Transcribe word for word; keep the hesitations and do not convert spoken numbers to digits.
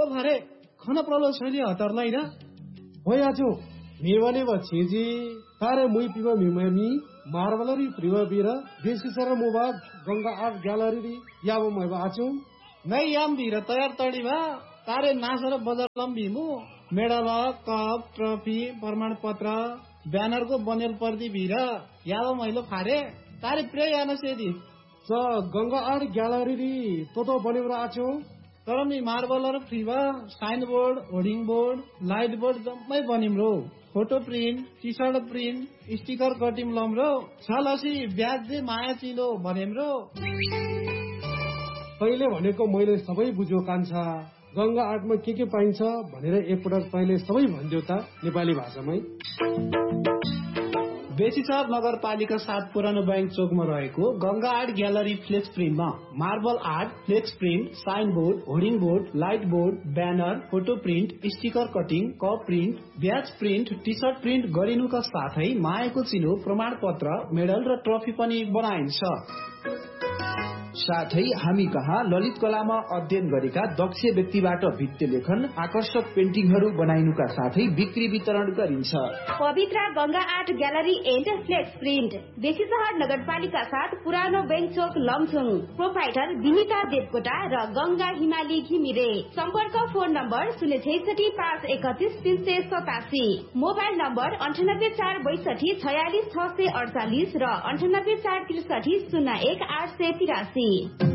ओ भारे खाना प्रलो छैन हतारलाई ना हो आजो मेवाने व छेजी तारे मुई पिवा मिममी मार्बलरी प्रिवा बिरा देशी sir mobile Ganga art gallery याबो मैबा आचो नै याम बिरा तयार तडी भा तारे नासर बजार लम्बिमु मेडल कप ट्रफी प्रमाण पत्र ब्यानर को बनेल पर्दी बिरा याबो मैलो फारे तारे प्रे याना सेदी स गंगा आर्ट ग्यालरी तो तो बनेब्रा आचो तर me मार्बलर फ्रीवा sign board hoarding board light board जम्मै बनिम्रो photo print T short print sticker cutting लम्रो छलसी bag they माया चिलो बनेम्रो पहिले भनेको मैले सबै बुझ्यो कान्छा गंगा आर्टमा के के पाइन्छ भनेर एकपटक पहिले सबै भन्दियो त नेपाली भाषामै बेसीसार नगरपालिका सात पुरानो बैंक चोकमा रहेको Ganga art gallery flex प्रिन्टमा marble art flex print sign board hoarding board light board banner photo print sticker cutting cup print batch print T short print गरिनुका साथै मायाको चिलो प्रमाण पत्र मेडल र ट्रफी पनि बनाइन्छ। साथै हामी कहाँ ललित कलामा अध्ययन गरेका दक्ष व्यक्तिबाट भित्ते लेखन आकर्षक पेन्टिङहरू बनाइनुका साथै बिक्री वितरण गरिन्छ। पवित्र Ganga art gallery and flex print बेसी सहर नगरपालिका साथ पुरानो बैंक चोक लमथुङ प्रोपाइटर विनिता देवकोटा र गंगा हिमाली घिमिरे सम्पर्क फोन नम्बर शून्य छैसठी पाँच एकतिस तीन सय सतासी मोबाइल नम्बर अन्ठानब्बे चार बैसठी छयालिस छ सय अडचालिस र अन्ठानब्बे चार त्रिसठी शून्य एक आठ सय तिरासी।